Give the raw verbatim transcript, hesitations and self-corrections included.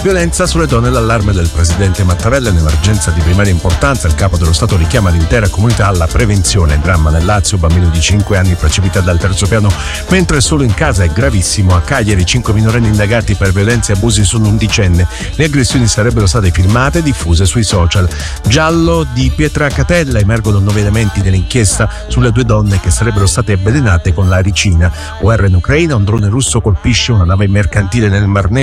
Violenza sulle donne, l'allarme del presidente Mattarella, un'emergenza di primaria importanza. Il capo dello Stato richiama l'intera comunità alla prevenzione. Dramma nel Lazio, bambino di cinque anni precipita dal terzo piano mentre è solo in casa. È gravissimo. A Cagliari, cinque minorenni indagati per violenze e abusi sull'undicenne. Le aggressioni sarebbero state filmate e diffuse sui social. Giallo di Pietracatella, emergono nuovi elementi dell'inchiesta sulle due donne che sarebbero state avvelenate con la ricina. Guerra in Ucraina, un drone russo colpisce una nave mercantile nel Mar Nero.